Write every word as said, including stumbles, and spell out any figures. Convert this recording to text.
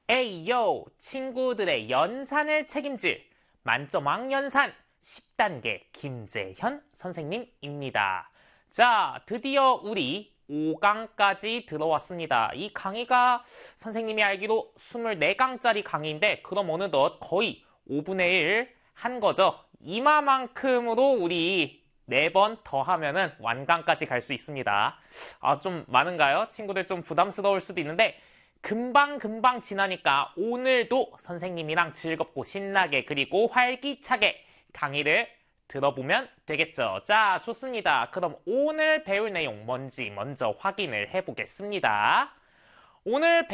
에이요, 친구들의 연산을 책임질 만점왕연산 십 단계 김재현 선생님입니다. 자, 드디어 우리 오 강까지 들어왔습니다. 이 강의가 선생님이 알기로 이십사 강짜리 강의인데 그럼 어느덧 거의 오분의 일 한 거죠. 이마만큼으로 우리 네 번 더 하면은 완강까지 갈 수 있습니다. 아, 좀 많은가요? 친구들 좀 부담스러울 수도 있는데 금방금방 지나니까 오늘도 선생님이랑 즐겁고 신나게 그리고 활기차게 강의를 들어보면 되겠죠. 자, 좋습니다. 그럼 오늘 배울 내용 뭔지 먼저 확인을 해보겠습니다. 오늘